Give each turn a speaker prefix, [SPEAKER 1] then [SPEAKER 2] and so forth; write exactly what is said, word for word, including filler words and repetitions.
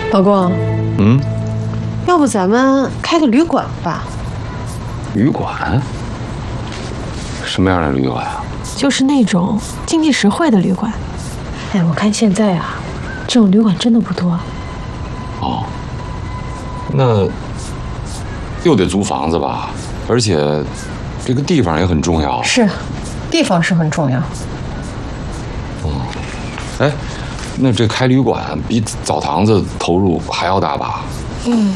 [SPEAKER 1] 老公，
[SPEAKER 2] 嗯，
[SPEAKER 1] 要不咱们开个旅馆吧？
[SPEAKER 2] 旅馆？什么样的旅馆啊？
[SPEAKER 3] 就是那种经济实惠的旅馆。
[SPEAKER 1] 哎，我看现在啊，这种旅馆真的不多。
[SPEAKER 2] 哦，那又得租房子吧？而且这个地方也很重要。
[SPEAKER 1] 是，地方是很重要。
[SPEAKER 2] 哦，哎，那这开旅馆比澡堂子投入还要大吧？
[SPEAKER 1] 嗯，